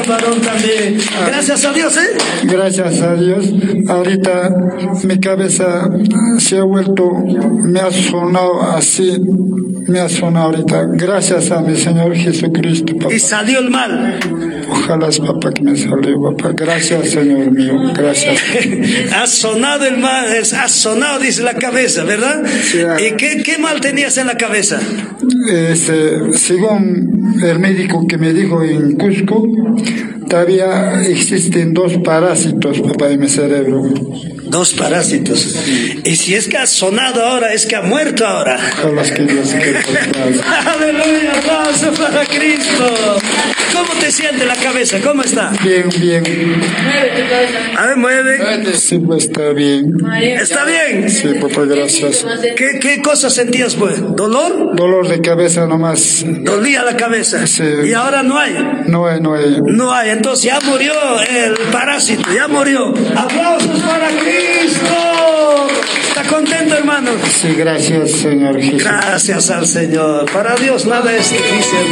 varón también. Gracias a Dios, ¿eh? Gracias a Dios. Ahorita mi cabeza se ha vuelto, me ha sonado así, me ha sonado ahorita. Gracias a mi Señor Jesucristo, papá. Y salió el mal. Ojalá, papá, que me salió, papá. Gracias, Señor mío. Gracias. Ha sonado el mal, ha sonado, dice la cabeza, ¿verdad? Sí. ¿Y qué mal tenías en la cabeza? Según el médico que me dijo en Cusco, todavía existen 2 parásitos, papá, en mi cerebro. 2 parásitos. Y si es que ha sonado ahora, es que ha muerto ahora. Ojalá que Dios quiera. Aleluya, aplauso para Cristo. ¿Cómo te siente la cabeza? ¿Cómo está? Bien, bien. Mueve tu cabeza. A ver, mueve. Sí, pues está bien. ¿Está bien? Sí, papá, gracias. ¿Qué cosa sentías, pues? ¿Dolor? Dolor de cabeza nomás. Dolía la cabeza. Sí. Y ahora no hay. No hay. No hay. Entonces ya murió el parásito, ya murió. Aplausos para Cristo. ¿Está contento, hermano? Sí, gracias, Señor Jesús. Gracias al Señor. Para Dios nada es difícil.